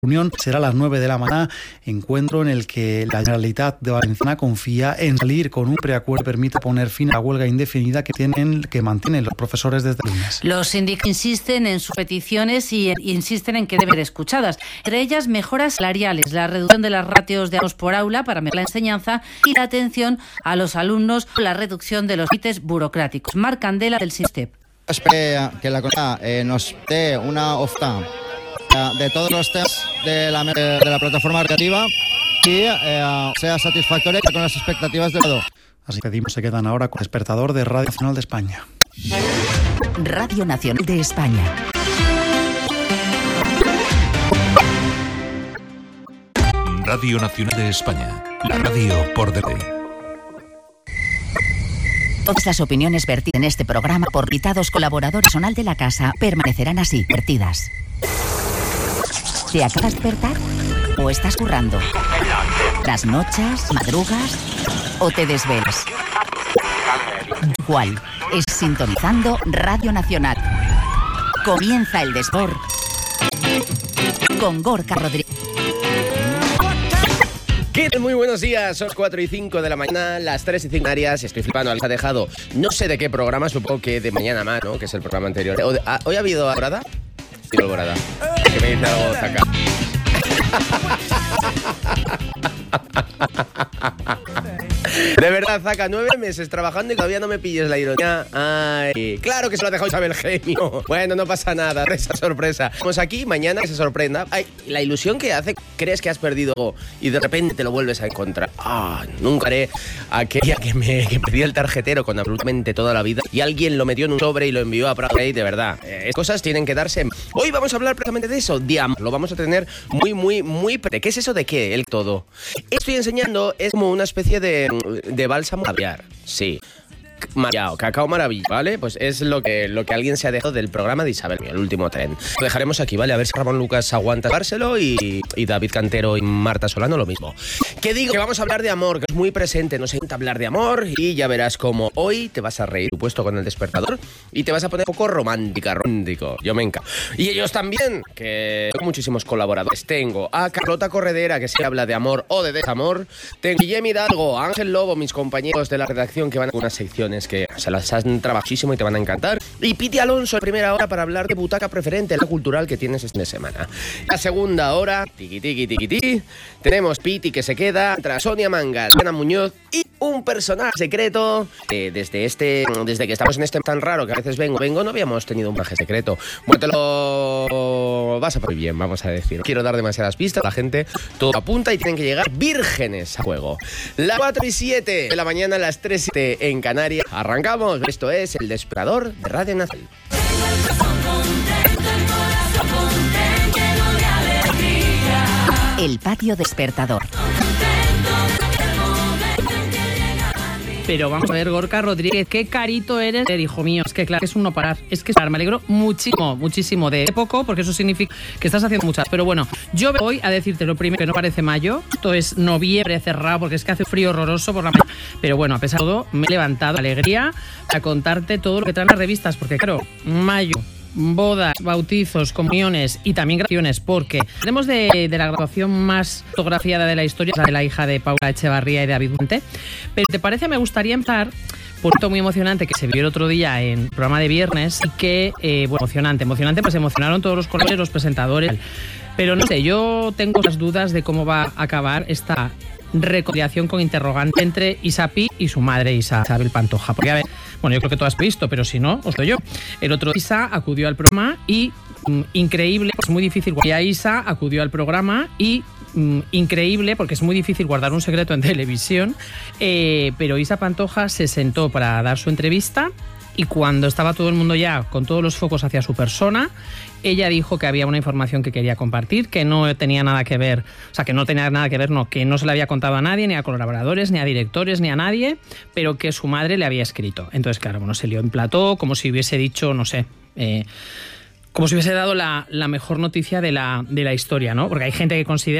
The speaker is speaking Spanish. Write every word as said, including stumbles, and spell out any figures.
reunión será a las nueve de la mañana, encuentro en el que la Generalitat de Valenciana confía en salir con un preacuerdo que permita poner fin a la huelga indefinida que tienen que mantienen los profesores desde el lunes. Los sindicatos insisten en sus peticiones y insisten en que deben ser escuchadas. Entre ellas, mejoras salariales, la reducción de las ratios de alumnos por aula para mejorar la enseñanza y la atención a los alumnos, la reducción de los límites burocráticos. Marc Candela, del SINSTEP. Espero que la comunidad eh, nos dé una oferta de todos los temas de la, de la plataforma creativa y eh, sea satisfactoria con las expectativas del lado. Así que pedimos, se quedan ahora con el despertador de Radio Nacional de España. Radio Nacional de España. Radio Nacional de España, la radio por delante. Todas las opiniones vertidas en este programa por invitados colaboradores personal de la casa permanecerán así, vertidas. ¿Te acabas de despertar? ¿O estás currando? ¿Las noches, madrugas o te desvelas? Igual, es sintonizando Radio Nacional. Comienza el Desport con Gorka Rodríguez. ¿Qué tal? Muy buenos días, son las cuatro y cinco de la mañana, las tres y cinco en Canarias. Estoy flipando, les ha dejado, no sé de qué programa, supongo que de Mañana Más, ¿no? Que es el programa anterior. ¿Hoy ha habido Alborada? Sí, Alborada. Que me dice algo Zaka. De verdad, Zaka, nueve meses trabajando y todavía no me pilles la ironía. Ay, claro que se lo ha dejado Isabel Gemio. Bueno, no pasa nada, esa sorpresa. Estamos aquí, mañana que se sorprenda. Ay, la ilusión que hace, crees que has perdido y de repente te lo vuelves a encontrar. Ah, nunca haré aquella que me que pedí el tarjetero con absolutamente toda la vida y alguien lo metió en un sobre y lo envió a Praga. De verdad, eh, cosas tienen que darse. Hoy vamos a hablar precisamente de eso, de amor. Lo vamos a tener muy, muy, muy... ¿Qué es eso de qué? El todo. Estoy enseñando, es como una especie de, de bálsamo caviar. Sí. Maravillado, cacao maravilla, ¿vale? Pues es lo que, lo que alguien se ha dejado del programa de Isabel, el último tren. Lo dejaremos aquí, ¿vale? A ver si Ramón Lucas aguanta dárselo y, y David Cantero y Marta Solano lo mismo. ¿Qué digo? Que vamos a hablar de amor, que es muy presente, nos encanta hablar de amor y ya verás cómo hoy te vas a reír, tu puesto con el despertador y te vas a poner un poco romántica, romántico. Yo me encanta. Y ellos también, que tengo muchísimos colaboradores. Tengo a Carlota Corredera, que se habla de amor o de desamor. Tengo a Guillem Hidalgo, Ángel Lobo, mis compañeros de la redacción que van a una sección que se las han trabajado muchísimo y te van a encantar. Y Piti Alonso en primera hora para hablar de butaca preferente, la cultural que tienes este fin de semana. La segunda hora, tiqui tiqui tiqui tiqui, tenemos Piti que se queda tras Sonia Mangas, Ana Muñoz y un personaje secreto. Eh, desde este, desde que estamos en este tan raro que a veces vengo, vengo, no habíamos tenido un personaje secreto. Bueno, te lo vas a poner bien, vamos a decir. No quiero dar demasiadas pistas, la gente todo apunta y tienen que llegar vírgenes a juego. Las cuatro y siete de la mañana, las tres y siete en Canarias. Arrancamos, esto es El Despertador de Radio Nacional. El patio despertador. Pero vamos a ver, Gorka Rodríguez, qué carito eres, hijo mío. Es que claro, es un no parar. Es que me alegro muchísimo, muchísimo de poco, porque eso significa que estás haciendo muchas. Pero bueno, yo voy a decirte lo primero, que no parece mayo. Esto es noviembre cerrado, porque es que hace frío horroroso por la mañana. Pero bueno, a pesar de todo, me he levantado alegría a contarte todo lo que traen las revistas, porque claro, mayo, bodas, bautizos, comuniones y también graduaciones, porque tenemos de, de la graduación más fotografiada de la historia, la de la hija de Paula Echevarría y de David Puente. Pero ¿te parece? Me gustaría empezar por esto muy emocionante que se vio el otro día en el programa de viernes y que, eh, bueno, emocionante, emocionante, pues emocionaron todos los colores, los presentadores. Pero no sé, yo tengo las dudas de cómo va a acabar esta reconciliación con interrogante entre Isapi y su madre Isabel Pantoja. Porque, a ver, bueno, yo creo que tú has visto, pero si no, os doy yo. El otro Isa acudió al programa y, mm, increíble, pues muy difícil. Y a Isa acudió al programa y, mm, increíble, porque es muy difícil guardar un secreto en televisión, eh, pero Isa Pantoja se sentó para dar su entrevista y cuando estaba todo el mundo ya con todos los focos hacia su persona, ella dijo que había una información que quería compartir, que no tenía nada que ver, o sea, que no tenía nada que ver, no, que no se le había contado a nadie, ni a colaboradores, ni a directores, ni a nadie, pero que su madre le había escrito. Entonces, claro, bueno, se lió en plató, como si hubiese dicho, no sé, eh, como si hubiese dado la, la mejor noticia de la, de la historia, ¿no? Porque hay gente que considera